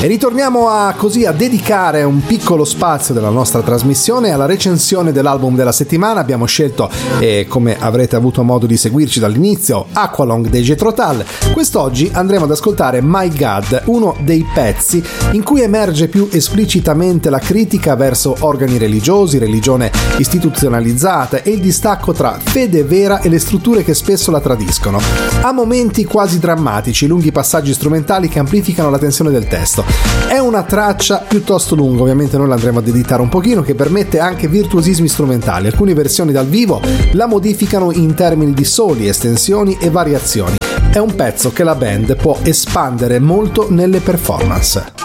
E ritorniamo a dedicare un piccolo spazio della nostra trasmissione alla recensione dell'album della settimana. Abbiamo scelto, come avrete avuto modo di seguirci dall'inizio, Aqualung dei Jethro Tull. Quest'oggi andremo ad ascoltare My God, uno dei pezzi in cui emerge più esplicitamente la critica verso organi religiosi, religione istituzionalizzata e il distacco tra fede vera e le strutture che spesso la tradiscono. Ha momenti quasi drammatici, lunghi passaggi strumentali che amplificano la tensione del testo. È una traccia piuttosto lunga, ovviamente noi la andremo ad editare un pochino, che permette anche virtuosismi strumentali. Alcune versioni dal vivo la modificano in termini di soli, estensioni e variazioni. È un pezzo che la band può espandere molto nelle performance.